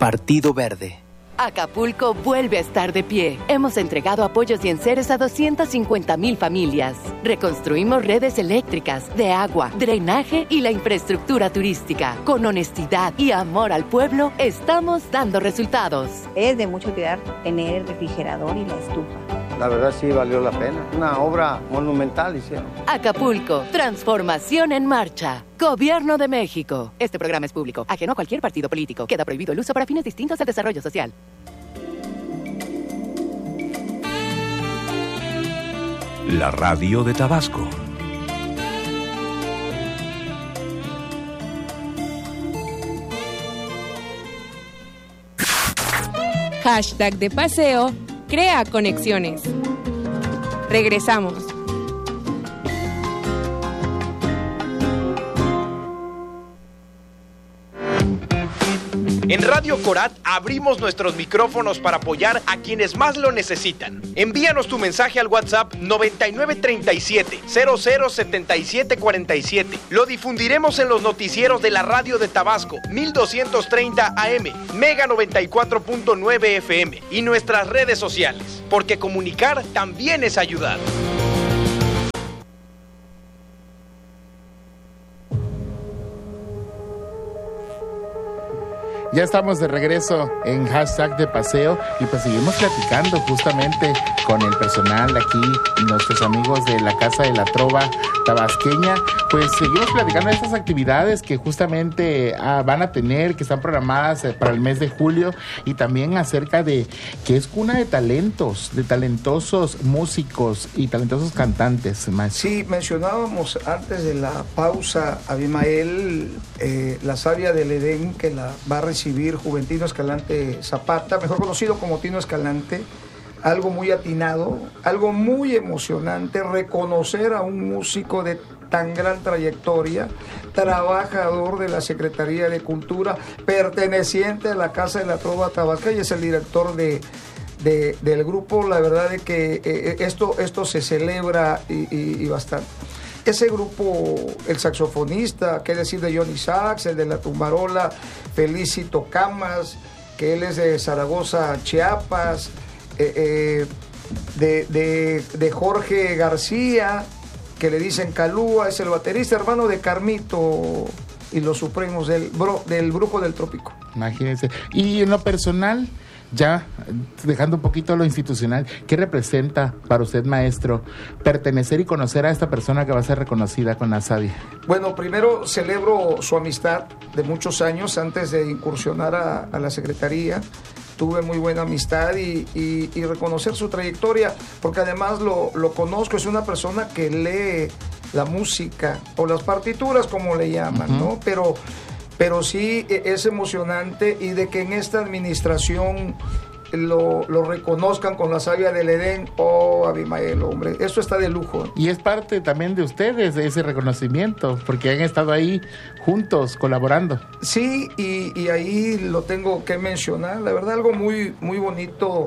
Partido Verde. Acapulco vuelve a estar de pie. Hemos entregado apoyos y enseres a 250,000 familias. Reconstruimos redes eléctricas, de agua, drenaje y la infraestructura turística. Con honestidad y amor al pueblo, estamos dando resultados. Es de mucha utilidad tener el refrigerador y la estufa. La verdad sí valió la pena. Una obra monumental hicieron. Acapulco, transformación en marcha. Gobierno de México. Este programa es público, ajeno a cualquier partido político. Queda prohibido el uso para fines distintos al desarrollo social. La radio de Tabasco. Hashtag de paseo, crea conexiones. Regresamos. En Radio Corat abrimos nuestros micrófonos para apoyar a quienes más lo necesitan. Envíanos tu mensaje al WhatsApp 9937-007747. Lo difundiremos en los noticieros de la radio de Tabasco, 1230 AM, Mega 94.9 FM y nuestras redes sociales, porque comunicar también es ayudar. Ya estamos de regreso en Hashtag de Paseo y pues seguimos platicando justamente con el personal aquí, nuestros amigos de la Casa de la Trova Tabasqueña. Pues seguimos platicando de estas actividades que justamente van a tener, que están programadas para el mes de julio, y también acerca de que es cuna de talentos, de talentosos músicos y talentosos cantantes, maestro. Sí, mencionábamos antes de la pausa a Abimael, la savia del Edén, que la va a recibir Juventino Escalante Zapata, mejor conocido como Tino Escalante. Algo muy atinado, algo muy emocionante, reconocer a un músico de tan gran trayectoria, trabajador de la Secretaría de Cultura, perteneciente a la Casa de la Trova Tabasca, y es el director del grupo. La verdad es que esto se celebra y bastante. Ese grupo, el saxofonista, qué decir de Johnny Sax, el de la tumbarola, Felicito Camas, que él es de Zaragoza, Chiapas, de Jorge García, que le dicen Calúa, es el baterista, hermano de Carmito y los Supremos del Brujo del Trópico. Imagínense. Y en lo personal, ya dejando un poquito lo institucional, ¿qué representa para usted, maestro, pertenecer y conocer a esta persona que va a ser reconocida con la savia? Bueno, primero celebro su amistad de muchos años antes de incursionar a la Secretaría. Tuve muy buena amistad y reconocer su trayectoria, porque además lo conozco, es una persona que lee la música o las partituras, como le llaman, ¿no? Pero sí es emocionante, y de que en esta administración lo reconozcan con la savia del Edén. Oh, Abimael, hombre, eso está de lujo. Y es parte también de ustedes, de ese reconocimiento, porque han estado ahí juntos, colaborando. Sí, y ahí lo tengo que mencionar, la verdad, algo muy, muy bonito,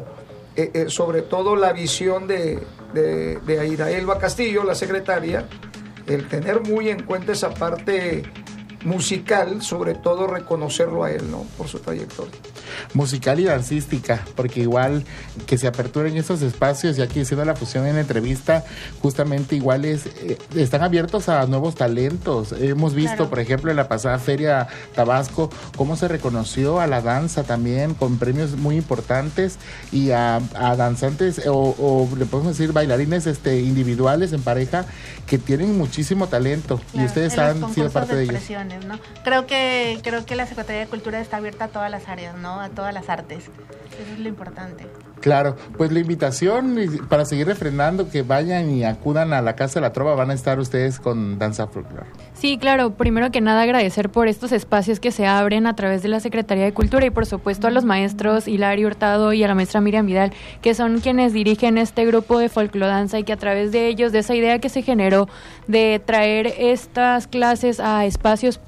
sobre todo la visión de Aida Elba Castillo, la secretaria, el tener muy en cuenta esa parte musical, sobre todo reconocerlo a él, ¿no? Por su trayectoria. Musical y dancística, porque igual que se aperturen estos espacios, ya que haciendo la fusión en la entrevista, justamente iguales están abiertos a nuevos talentos. Hemos visto, claro, por ejemplo, en la pasada Feria Tabasco, cómo se reconoció a la danza también, con premios muy importantes, y a danzantes, o le podemos decir bailarines individuales en pareja, que tienen muchísimo talento, claro, y ustedes han sido parte de ellos, ¿no? Creo que la Secretaría de Cultura está abierta a todas las áreas, ¿no? A todas las artes. Eso es lo importante. Claro, pues la invitación para seguir refrendando que vayan y acudan a la Casa de la Trova. Van a estar ustedes con danza folclore. Sí, claro, primero que nada agradecer por estos espacios que se abren a través de la Secretaría de Cultura, y por supuesto a los maestros Hilario Hurtado y a la maestra Miriam Vidal, que son quienes dirigen este grupo de folclodanza, y que a través de ellos, de esa idea que se generó de traer estas clases a espacios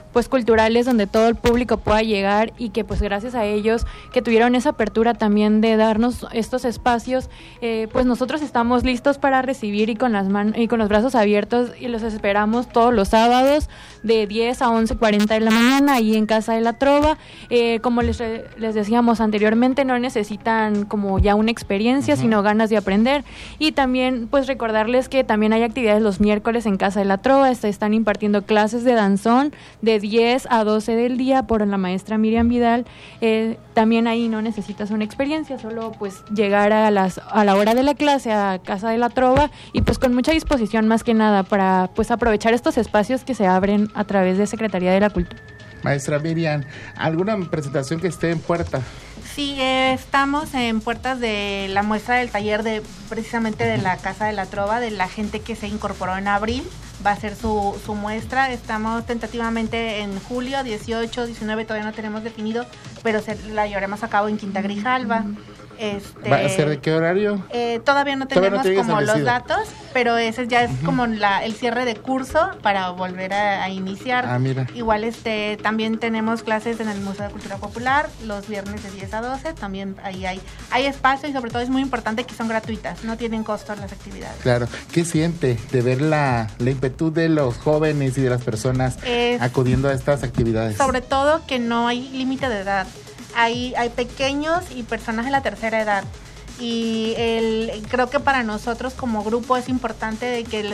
pues culturales donde todo el público pueda llegar y que pues gracias a ellos que tuvieron esa apertura también de darnos estos espacios, pues nosotros estamos listos para recibir y con los brazos abiertos, y los esperamos todos los sábados de 10 a 11:40 de la mañana ahí en Casa de la Trova. Como les decíamos anteriormente, no necesitan como ya una experiencia, sino ganas de aprender. Y también pues recordarles que también hay actividades los miércoles en Casa de la Trova. Se están impartiendo clases de danzón de 10 a 12 del día por la maestra Miriam Vidal. También ahí no necesitas una experiencia, solo pues llegar a la hora de la clase a Casa de la Trova, y pues con mucha disposición más que nada para pues aprovechar estos espacios que se abren a través de Secretaría de la Cultura. Maestra Miriam, ¿alguna presentación que esté en puerta? Sí, estamos en puertas de la muestra del taller precisamente de la Casa de la Trova, de la gente que se incorporó en abril. Va a ser su muestra. Estamos tentativamente en julio, 18, 19, todavía no tenemos definido, pero la llevaremos a cabo en Quinta Grijalva. ¿Va a ser de qué horario? Todavía no tenemos como los datos, pero ese ya es como el cierre de curso para volver a iniciar. Mira. Igual también tenemos clases en el Museo de Cultura Popular los viernes de 10 a 12, también ahí hay espacio, y sobre todo es muy importante que son gratuitas, no tienen costo las actividades. Claro. ¿Qué siente de ver la impetud de los jóvenes y de las personas acudiendo a estas actividades? Sobre todo que no hay límite de edad. Hay pequeños y personas de la tercera edad, y creo que para nosotros como grupo es importante de que